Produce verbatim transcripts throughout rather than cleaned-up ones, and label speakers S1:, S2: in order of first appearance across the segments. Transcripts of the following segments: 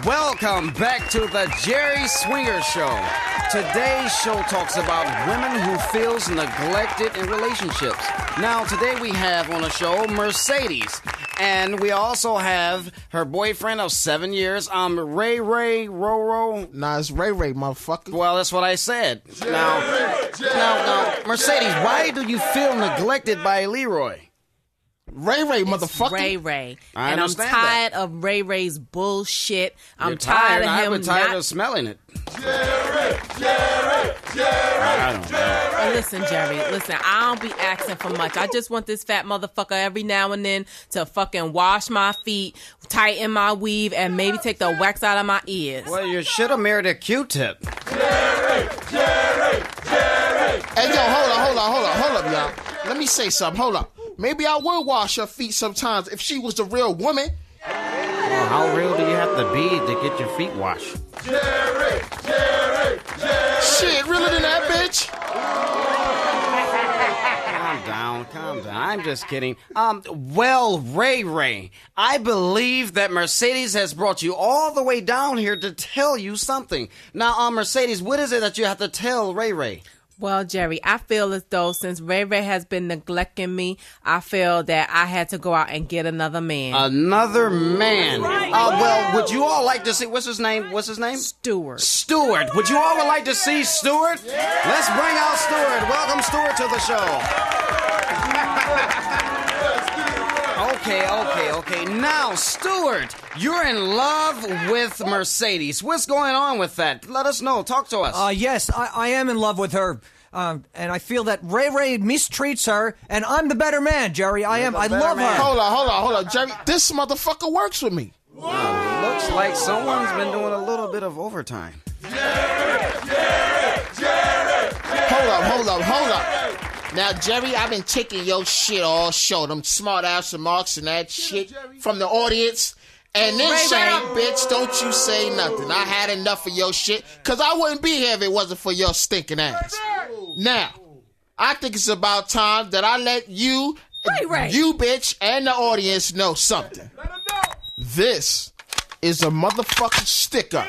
S1: Welcome back to the Jerry Swinger Show. Today's show talks about women who feels neglected in relationships. Now, today we have on the show Mercedes. And we also have her boyfriend of seven years, um, Ray Ray Roro.
S2: Nah, it's Ray Ray, motherfucker.
S1: Well, that's what I said. Jerry, now, Jerry, now, now, Mercedes, why do you feel neglected by Leroy?
S2: Ray Ray,
S3: it's
S2: motherfucker.
S3: Ray Ray.
S1: I
S3: and I'm tired
S1: that.
S3: of Ray Ray's bullshit. I'm
S1: You're
S3: tired,
S1: tired
S3: of him.
S1: I'm tired
S3: not...
S1: of smelling it.
S4: Jerry, Jerry, Jerry,
S1: I don't know.
S3: And listen, Jerry, listen, I don't be asking for much. I just want this fat motherfucker every now and then to fucking wash my feet, tighten my weave, and maybe take the wax out of my ears.
S1: Well, you should have married a Q-tip.
S4: Jerry, Jerry, Jerry.
S2: Hey, yo, hold on, hold on, hold on, hold up, y'all. Let me say something, hold up. Maybe I would wash her feet sometimes if she was the real woman.
S1: Well, how real do you have to be to get your feet washed?
S4: Jerry, Jerry, Jerry.
S2: Shit, realer than that, bitch.
S1: Calm down, calm down. I'm just kidding. Um, well, Ray Ray, I believe that Mercedes has brought you all the way down here to tell you something. Now, um, Mercedes, what is it that you have to tell Ray Ray?
S3: Well, Jerry, I feel as though since Ray Ray has been neglecting me, I feel that I had to go out and get another man.
S1: Another man. Right. Uh, well, would you all like to see, what's his name? What's his name?
S3: Stewart.
S1: Stewart. Would you all like to see Stewart? Yeah. Let's bring out Stewart. Welcome Stewart to the show. Okay, okay, okay. Now, Stewart, you're in love with Mercedes. What's going on with that? Let us know. Talk to us.
S5: Uh, yes, I, I am in love with her. Um, and I feel that Ray Ray mistreats her, and I'm the better man, Jerry. I
S1: You're
S5: am. I love
S1: man.
S5: her.
S2: Hold on, hold on, hold on, Jerry. This motherfucker works with me.
S1: Wow, looks like someone's been doing a little bit of overtime.
S4: Jerry, Jerry, Jerry, Jerry.
S2: Hold up, hold up, hold up. Now, Jerry, I've been taking your shit all show, them smart ass remarks and that shit from the audience. And then saying, bitch, don't you say nothing. I had enough of your shit, because I wouldn't be here if it wasn't for your stinking ass. Now, I think it's about time that I let you,
S3: Ray Ray.
S2: you bitch, and the audience know something. This is a motherfucking stick-up.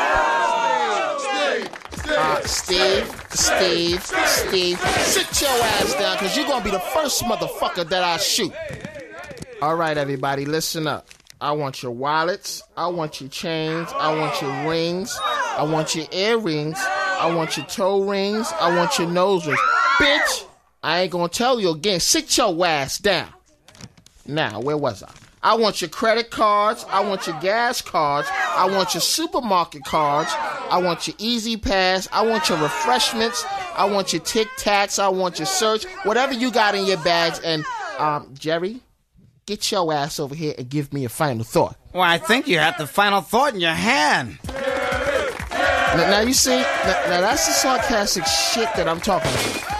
S2: Uh, Steve, Steve, Steve, sit your ass down, because you're going to be the first motherfucker that I shoot. All right, everybody, listen up. I want your wallets. I want your chains. I want your rings. I want your earrings. I want your toe rings. I want your nose rings. Bitch, I ain't going to tell you again. Sit your ass down. Now, where was I? I want your credit cards. I want your gas cards. I want your supermarket cards. I want your Easy Pass. I want your refreshments. I want your Tic Tacs. I want your search. Whatever you got in your bags. And, um, Jerry, get your ass over here and give me a final thought.
S1: Well, I think you have the final thought in your hand.
S2: Now, now you see, now, now that's the sarcastic shit that I'm talking about.